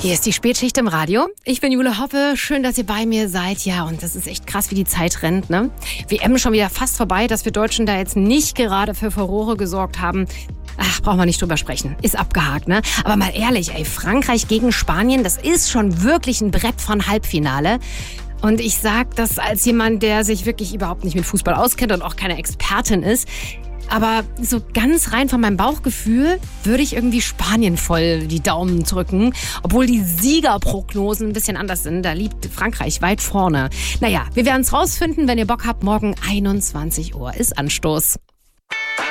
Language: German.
Hier ist die Spätschicht im Radio. Ich bin Jule Hoppe. Schön, dass ihr bei mir seid. Ja, und das ist echt krass, wie die Zeit rennt, ne? WM schon wieder fast vorbei, dass wir Deutschen da jetzt nicht gerade für Furore gesorgt haben. Ach, brauchen wir nicht drüber sprechen. Ist abgehakt, ne? Aber mal ehrlich, ey, Frankreich gegen Spanien, das ist schon wirklich ein Brett von Halbfinale. Und ich sag das als jemand, der sich wirklich überhaupt nicht mit Fußball auskennt und auch keine Expertin ist. Aber so ganz rein von meinem Bauchgefühl würde ich irgendwie Spanien voll die Daumen drücken. Obwohl die Siegerprognosen ein bisschen anders sind. Da liegt Frankreich weit vorne. Naja, wir werden es rausfinden, wenn ihr Bock habt. Morgen 21 Uhr ist Anstoß.